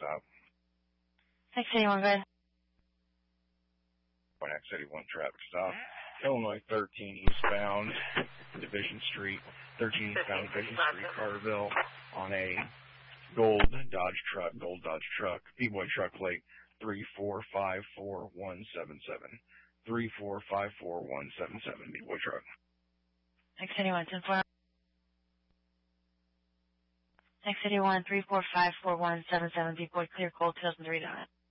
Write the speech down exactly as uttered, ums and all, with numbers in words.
stop. X eighty-one, go ahead. X eighty-one traffic stop. Illinois thirteen eastbound Division Street, thirteen eastbound Division Street, Carterville, on a gold Dodge truck, gold Dodge truck, B-Boy truck plate three four five four one seven seven. three four five four one seven seven, B-Boy truck. X eighty-one, ten four. X eighty-one, three four five four one seven seven, B-Boy, clear, cold, two thousand three, down it.